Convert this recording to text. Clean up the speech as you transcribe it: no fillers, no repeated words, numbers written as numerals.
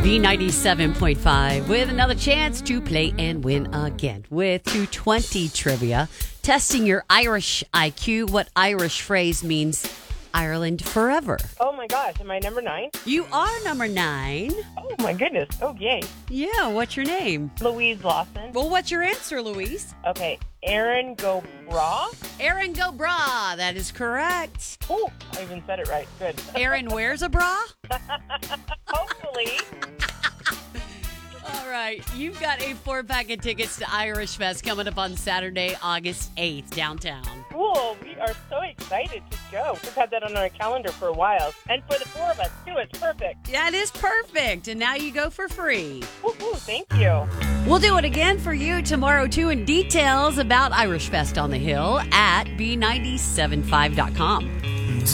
B97.5 with another chance to play and win again with 220 trivia. Testing your Irish IQ. What Irish phrase means Ireland forever? Oh my gosh, am I number 9? You are number 9. Oh my goodness. Oh, yay. Yeah, what's your name? Louise Lawson. Well, what's your answer, Louise? Okay, Erin Go Bra. Erin Go Bra. That is correct. Oh, I even said it right. Good. Erin wears a bra? Hopefully. All right, you've got a 4-pack of tickets to Irish Fest coming up on Saturday, August 8th, downtown. Cool. We are so excited to go. We've had that on our calendar for a while. And for the 4 of us, too, it's perfect. Yeah, it is perfect. And now you go for free. Woohoo, thank you. We'll do it again for you tomorrow, too, and details about Irish Fest on the Hill at B975.com.